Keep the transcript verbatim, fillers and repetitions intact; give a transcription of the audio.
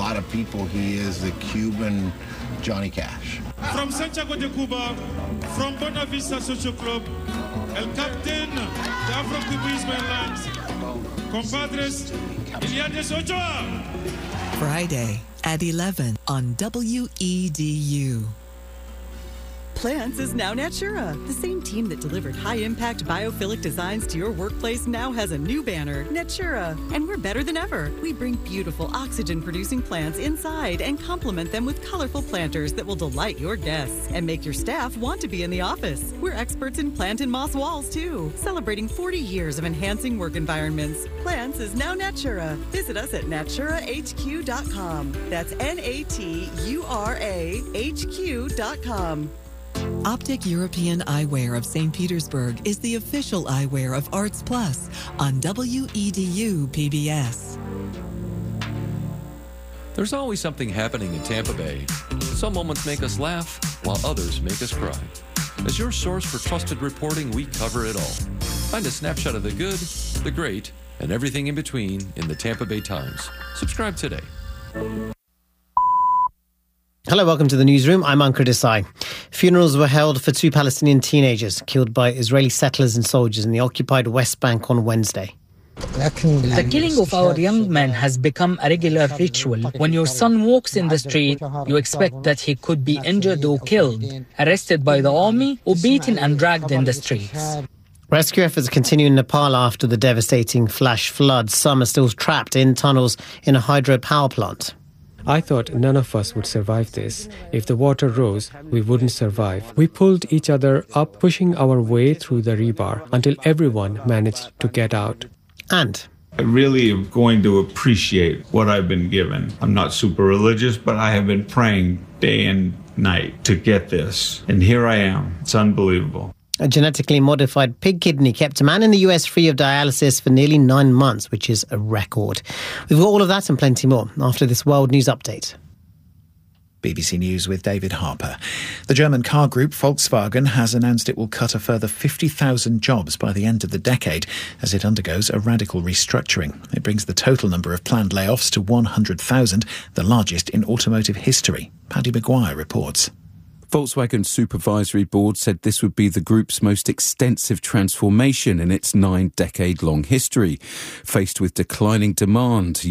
lot of people, he is the Cuban Johnny Cash. From Santiago de Cuba, from Buena Vista Social Club, El Captain, the Afro-Cubismo Airlines, compadres, Iliades Ochoa. Friday at eleven on W E D U. Plants is now Natura. The same team that delivered high-impact biophilic designs to your workplace now has a new banner, Natura. And we're better than ever. We bring beautiful oxygen-producing plants inside and complement them with colorful planters that will delight your guests and make your staff want to be in the office. We're experts in plant and moss walls, too. Celebrating forty years of enhancing work environments. Plants is now Natura. Visit us at natura h q dot com. That's N A T U R A H Q dot com. Optic European Eyewear of Saint Petersburg is the official eyewear of Arts Plus on W E D U P B S. There's always something happening in Tampa Bay. Some moments make us laugh, while others make us cry. As your source for trusted reporting, we cover it all. Find a snapshot of the good, the great, and everything in between in the Tampa Bay Times. Subscribe today. Hello, welcome to the newsroom. I'm Ankur Desai. Funerals were held for two Palestinian teenagers killed by Israeli settlers and soldiers in the occupied West Bank on Wednesday. The killing of our young man has become a regular ritual. When your son walks in the street, you expect that he could be injured or killed, arrested by the army, or beaten and dragged in the streets. Rescue efforts continue in Nepal after the devastating flash floods. Some are still trapped in tunnels in a hydropower plant. I thought none of us would survive this. If the water rose, we wouldn't survive. We pulled each other up, pushing our way through the rebar until everyone managed to get out. And I really am going to appreciate what I've been given. I'm not super religious, but I have been praying day and night to get this. And here I am. It's unbelievable. A genetically modified pig kidney kept a man in the U S free of dialysis for nearly nine months, which is a record. We've got all of that and plenty more after this World News Update. B B C News with David Harper. The German car group Volkswagen has announced it will cut a further fifty thousand jobs by the end of the decade as it undergoes a radical restructuring. It brings the total number of planned layoffs to one hundred thousand, the largest in automotive history. Paddy Maguire reports. Volkswagen's supervisory board said this would be the group's most extensive transformation in its nine-decade-long history. Faced with declining demand,